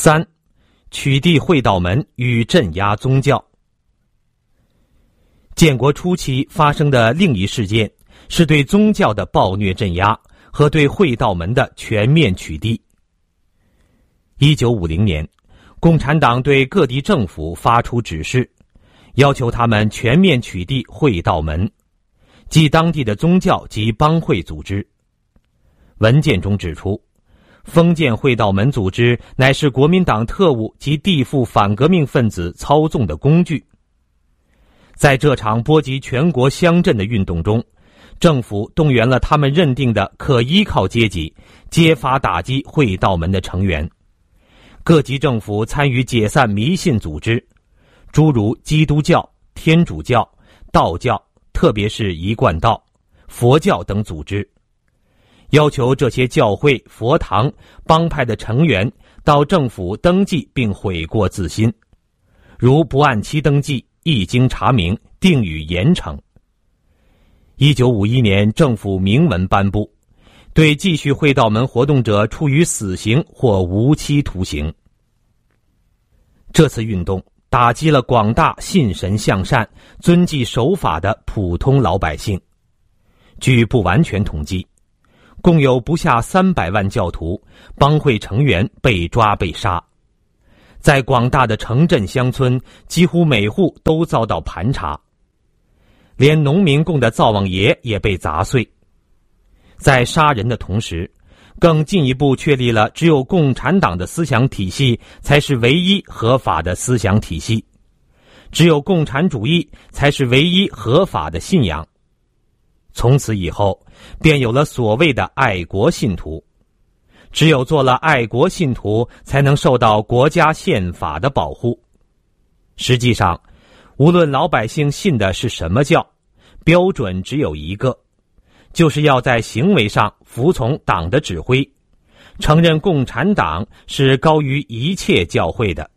3. 取缔会道门与镇压宗教。建国初期发生的另一事件是对宗教的暴虐镇压和对会道门的全面取缔。1950年，共产党对各地政府发出指示，要求他们全面取缔会道门，即当地的宗教及帮会组织。文件中指出，封建会道门组织乃是国民党特务及地富反革命分子操纵的工具。在这场波及全国乡镇的运动中，政府动员了他们认定的可依靠阶级，揭发打击会道门的成员。各级政府参与解散迷信组织，诸如基督教、天主教、道教，特别是一贯道、佛教等组织，要求这些教会、佛堂、帮派的成员到政府登记并悔过自新，如不按期登记，一经查明，定予严惩。1951年，政府明文颁布，对继续会道门活动者处以死刑或无期徒刑。这次运动打击了广大信神向善、遵纪守法的普通老百姓。据不完全统计，共有不下300万教徒、帮会成员被抓被杀。在广大的城镇乡村，几乎每户都遭到盘查，连农民供的灶王爷也被砸碎。在杀人的同时，更进一步确立了只有共产党的思想体系才是唯一合法的思想体系，只有共产主义才是唯一合法的信仰。从此以后，便有了所谓的爱国信徒，只有做了爱国信徒，才能受到国家宪法的保护。实际上，无论老百姓信的是什么教，标准只有一个，就是要在行为上服从党的指挥，承认共产党是高于一切教会的。